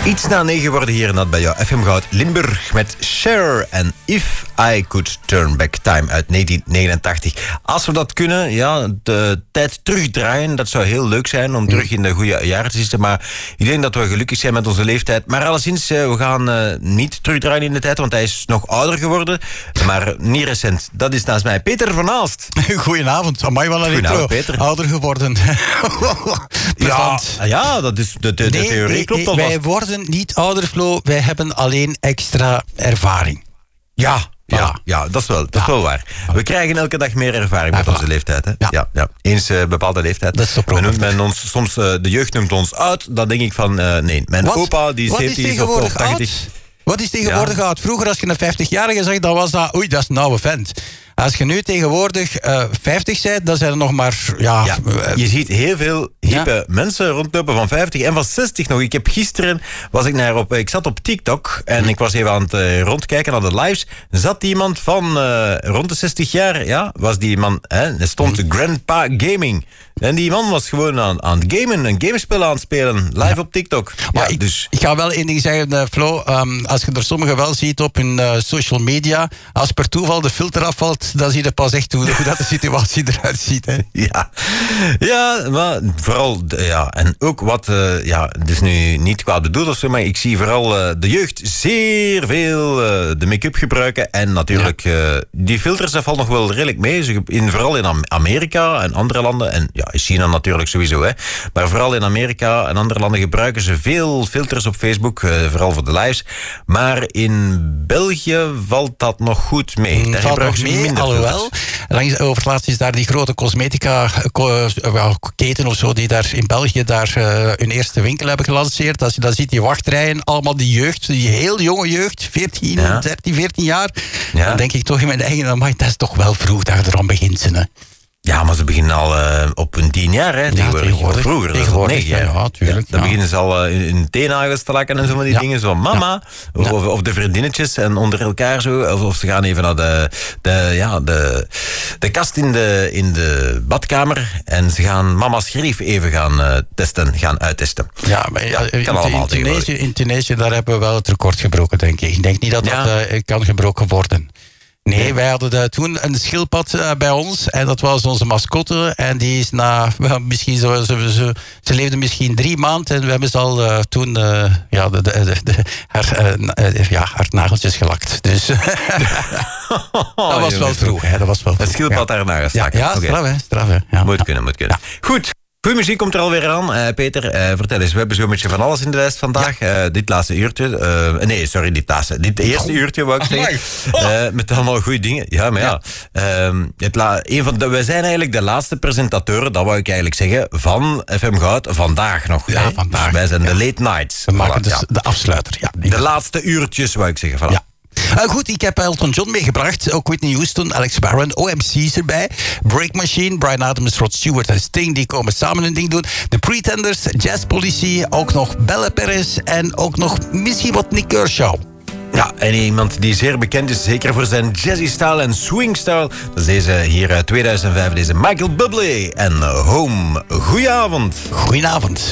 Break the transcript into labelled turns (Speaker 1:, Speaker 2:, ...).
Speaker 1: Iets na 9 worden hier net bij jou FM Goud Limburg met Cher en If I Could Turn Back Time uit 1989. Als we dat kunnen, ja, de tijd terugdraaien, dat zou heel leuk zijn om terug in de goede jaren te zitten. Maar ik denk dat we gelukkig zijn met onze leeftijd. Maar alleszins, we gaan niet terugdraaien in de tijd, want hij is nog ouder geworden. Maar niet recent. Dat is naast mij Peter van Aalst.
Speaker 2: Goedenavond. Amai, wel een intro.
Speaker 1: Peter.
Speaker 2: Ouder geworden.
Speaker 1: Ja, dat is de theorie klopt alvast.
Speaker 2: Wij worden niet ouder, Flo. Wij hebben alleen extra ervaring.
Speaker 1: Ja, dat is wel waar. We krijgen elke dag meer ervaring met onze leeftijd. Hè? Ja. Eens bepaalde leeftijd.
Speaker 2: Dat is toch
Speaker 1: soms de jeugd noemt ons oud. Dan denk ik van, nee. Mijn opa, die is 70 of 80.
Speaker 2: Wat is tegenwoordig oud? Vroeger, als je een 50-jarige zegt, dan was dat... Oei, dat is een oude vent. Als je nu tegenwoordig 50 bent, dan zijn er nog maar...
Speaker 1: Je ziet heel veel hippe mensen rondlopen van 50 en van 60 nog. Gisteren ik zat op TikTok en ik was even aan het rondkijken naar de lives. Zat iemand van rond de 60 jaar, ja, was die man... Er stond Grandpa Gaming. En die man was gewoon aan het gamen, een gamespel aan het spelen, live op TikTok.
Speaker 2: Maar ik ga wel één ding zeggen, Flo. Als je er sommigen wel ziet op hun social media, als per toeval de filter afvalt, dan zie je pas echt hoe dat de situatie eruit ziet. Hè.
Speaker 1: Ja, maar vooral... en ook wat... het is nu niet kwaad bedoeld of zo, maar ik zie vooral de jeugd zeer veel de make-up gebruiken. En natuurlijk, die filters, dat valt nog wel redelijk mee. Vooral in Amerika en andere landen. En ja, in China natuurlijk sowieso. Hè. Maar vooral in Amerika en andere landen gebruiken ze veel filters op Facebook. Vooral voor de lives. Maar in België valt dat nog goed mee. Daar gebruiken ze minder.
Speaker 2: Alhoewel, over het laatst is daar die grote cosmetica keten of zo, die daar in België hun eerste winkel hebben gelanceerd. Als je dan ziet die wachtrijen, allemaal die jeugd, die heel jonge jeugd, 13, 14 jaar. Ja. Dan denk ik toch in mijn eigen, amai, dat is toch wel vroeg dat je eraan begint. Hè.
Speaker 1: Ja, maar ze beginnen al op hun 10 jaar, hè, tegenwoordig. Vroeger, dat is op 9 jaar.
Speaker 2: Ja, tuurlijk.
Speaker 1: Dan beginnen ze al in teennagels te lakken en zo van die dingen. Zo mama, of de vriendinnetjes en onder elkaar zo. Of ze gaan even naar de kast in de badkamer en ze gaan mama's grief even gaan uittesten.
Speaker 2: Ja, maar in Tunesië, daar hebben we wel het record gebroken, denk ik. Ik denk niet dat dat kan gebroken worden. Nee, wij hadden toen een schildpad bij ons en dat was onze mascotte. En die is misschien ze leefde misschien 3 maanden en we hebben ze al toen haar nageltjes gelakt. Dus dat was wel vroeg. Hè, dat was wel vroeg.
Speaker 1: Het schildpad haar nagels lakken.
Speaker 2: Ja, straf hè. Ja.
Speaker 1: Moet kunnen. Ja. Goed. Goeie muziek komt er alweer aan. Peter, vertel eens, we hebben zo'n beetje van alles in de lijst vandaag. Dit laatste uurtje. Dit eerste uurtje, wou ik zeggen. Met allemaal goede dingen. Ja, maar wij zijn eigenlijk de laatste presentatoren, dat wou ik eigenlijk zeggen, van FM Goud vandaag nog.
Speaker 2: Ja, vandaag.
Speaker 1: Dus wij zijn de late nights.
Speaker 2: We maken dus de afsluiter. Ja,
Speaker 1: de laatste uurtjes, wou ik zeggen. Voilà.
Speaker 2: Ja. Goed, ik heb Elton John meegebracht. Ook Whitney Houston, Alex Barron, OMC is erbij. Break Machine, Bryan Adams, Rod Stewart en Sting, die komen samen een ding doen. The Pretenders, Jazz Police, ook nog Belle Perez en ook nog misschien wat Nick Kershaw.
Speaker 1: Ja, en iemand die zeer bekend is, zeker voor zijn jazzy-style en swing-style. Dat is deze hier uit 2005, deze Michael Bublé en Home. Goedenavond.
Speaker 2: Goedenavond.